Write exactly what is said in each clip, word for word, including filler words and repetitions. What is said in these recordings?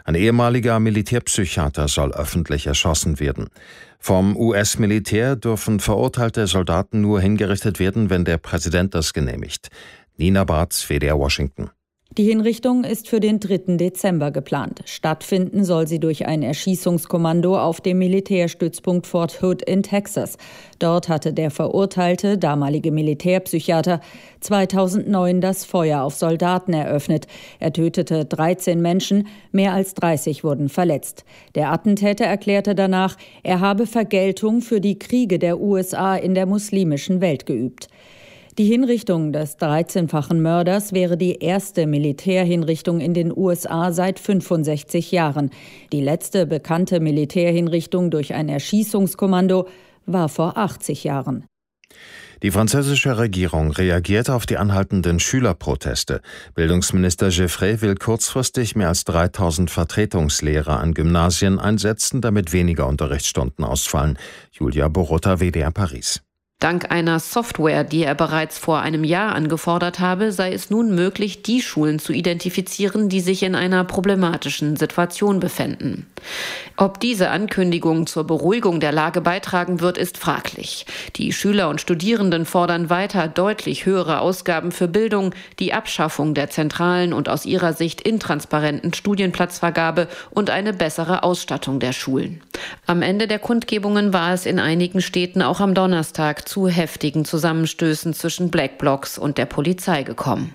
Ein ehemaliger Militärpsychiater soll öffentlich erschossen werden. Vom U S-Militär dürfen verurteilte Soldaten nur hingerichtet werden, wenn der Präsident das genehmigt. Nina Barth, W D R Washington. Die Hinrichtung ist für den dritten Dezember geplant. Stattfinden soll sie durch ein Erschießungskommando auf dem Militärstützpunkt Fort Hood in Texas. Dort hatte der verurteilte, damalige Militärpsychiater, zweitausendneun das Feuer auf Soldaten eröffnet. Er tötete dreizehn Menschen, mehr als dreißig wurden verletzt. Der Attentäter erklärte danach, er habe Vergeltung für die Kriege der U S A in der muslimischen Welt geübt. Die Hinrichtung des dreizehnfachen Mörders wäre die erste Militärhinrichtung in den U S A seit fünfundsechzig Jahren. Die letzte bekannte Militärhinrichtung durch ein Erschießungskommando war vor achtzig Jahren. Die französische Regierung reagiert auf die anhaltenden Schülerproteste. Bildungsminister Giffray will kurzfristig mehr als dreitausend Vertretungslehrer an Gymnasien einsetzen, damit weniger Unterrichtsstunden ausfallen. Julia Borota, W D R Paris. Dank einer Software, die er bereits vor einem Jahr angefordert habe, sei es nun möglich, die Schulen zu identifizieren, die sich in einer problematischen Situation befänden. Ob diese Ankündigung zur Beruhigung der Lage beitragen wird, ist fraglich. Die Schüler und Studierenden fordern weiter deutlich höhere Ausgaben für Bildung, die Abschaffung der zentralen und aus ihrer Sicht intransparenten Studienplatzvergabe und eine bessere Ausstattung der Schulen. Am Ende der Kundgebungen war es in einigen Städten auch am Donnerstag zu heftigen Zusammenstößen zwischen Black Blocs und der Polizei gekommen.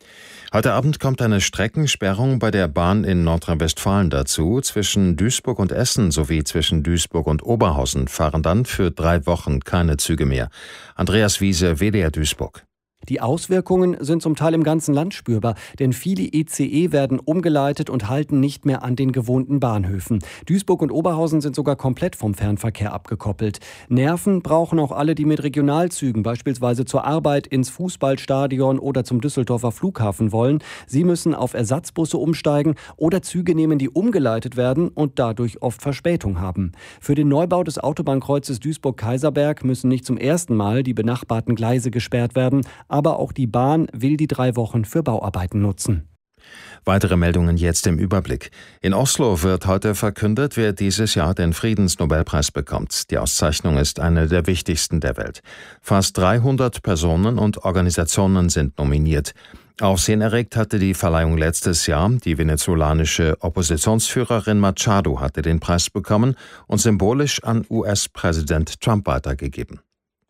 Heute Abend kommt eine Streckensperrung bei der Bahn in Nordrhein-Westfalen dazu. Zwischen Duisburg und Essen sowie zwischen Duisburg und Oberhausen fahren dann für drei Wochen keine Züge mehr. Andreas Wiese, W D R Duisburg. Die Auswirkungen sind zum Teil im ganzen Land spürbar, denn viele I C E werden umgeleitet und halten nicht mehr an den gewohnten Bahnhöfen. Duisburg und Oberhausen sind sogar komplett vom Fernverkehr abgekoppelt. Nerven brauchen auch alle, die mit Regionalzügen beispielsweise zur Arbeit, ins Fußballstadion oder zum Düsseldorfer Flughafen wollen. Sie müssen auf Ersatzbusse umsteigen oder Züge nehmen, die umgeleitet werden und dadurch oft Verspätung haben. Für den Neubau des Autobahnkreuzes Duisburg-Kaiserberg müssen nicht zum ersten Mal die benachbarten Gleise gesperrt werden, aber auch die Bahn will die drei Wochen für Bauarbeiten nutzen. Weitere Meldungen jetzt im Überblick. In Oslo wird heute verkündet, wer dieses Jahr den Friedensnobelpreis bekommt. Die Auszeichnung ist eine der wichtigsten der Welt. Fast dreihundert Personen und Organisationen sind nominiert. Aufsehen erregt hatte die Verleihung letztes Jahr. Die venezolanische Oppositionsführerin Machado hatte den Preis bekommen und symbolisch an U S-Präsident Trump weitergegeben.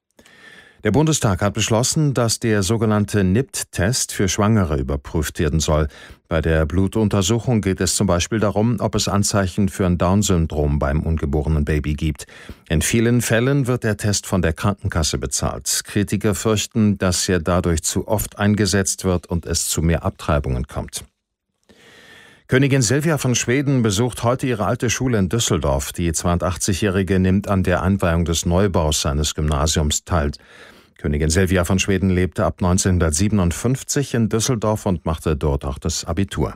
Der Bundestag hat beschlossen, dass der sogenannte N I P T-Test für Schwangere überprüft werden soll. Bei der Blutuntersuchung geht es zum Beispiel darum, ob es Anzeichen für ein Down-Syndrom beim ungeborenen Baby gibt. In vielen Fällen wird der Test von der Krankenkasse bezahlt. Kritiker fürchten, dass er dadurch zu oft eingesetzt wird und es zu mehr Abtreibungen kommt. Königin Silvia von Schweden besucht heute ihre alte Schule in Düsseldorf. Die zweiundachtzigjährige nimmt an der Einweihung des Neubaus seines Gymnasiums teil. Königin Silvia von Schweden lebte ab neunzehnhundertsiebenundfünfzig in Düsseldorf und machte dort auch das Abitur.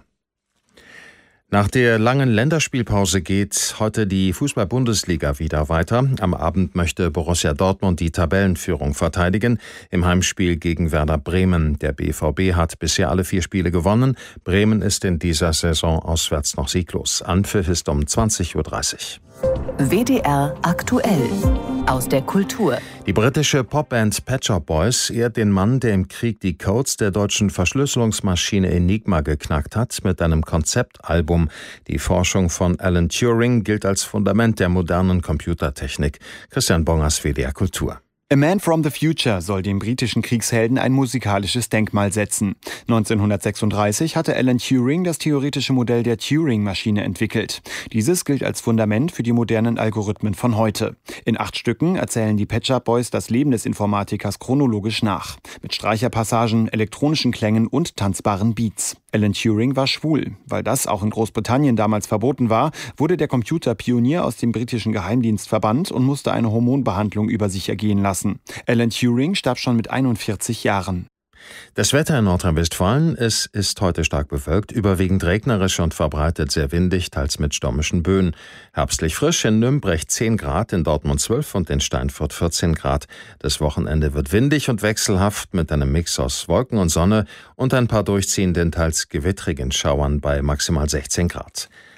Nach der langen Länderspielpause geht heute die Fußball-Bundesliga wieder weiter. Am Abend möchte Borussia Dortmund die Tabellenführung verteidigen im Heimspiel gegen Werder Bremen. Der B V B hat bisher alle vier Spiele gewonnen. Bremen ist in dieser Saison auswärts noch sieglos. Anpfiff ist um zwanzig Uhr dreißig. W D R aktuell aus der Kultur. Die britische Popband Pet Shop Boys ehrt den Mann, der im Krieg die Codes der deutschen Verschlüsselungsmaschine Enigma geknackt hat, mit einem Konzeptalbum. Die Forschung von Alan Turing gilt als Fundament der modernen Computertechnik. Christian Bongers, W D R Kultur. A Man from the Future soll dem britischen Kriegshelden ein musikalisches Denkmal setzen. neunzehnhundertsechsunddreißig hatte Alan Turing das theoretische Modell der Turing-Maschine entwickelt. Dieses gilt als Fundament für die modernen Algorithmen von heute. In acht Stücken erzählen die Pet Shop Boys das Leben des Informatikers chronologisch nach. Mit Streicherpassagen, elektronischen Klängen und tanzbaren Beats. Alan Turing war schwul. Weil das auch in Großbritannien damals verboten war, wurde der Computerpionier aus dem britischen Geheimdienst verbannt und musste eine Hormonbehandlung über sich ergehen lassen. Alan Turing starb schon mit einundvierzig Jahren. Das Wetter in Nordrhein-Westfalen, es ist heute stark bewölkt, überwiegend regnerisch und verbreitet sehr windig, teils mit stürmischen Böen. Herbstlich frisch, in Nürnberg zehn Grad, in Dortmund zwölf und in Steinfurt vierzehn Grad. Das Wochenende wird windig und wechselhaft mit einem Mix aus Wolken und Sonne und ein paar durchziehenden, teils gewittrigen Schauern bei maximal sechzehn Grad.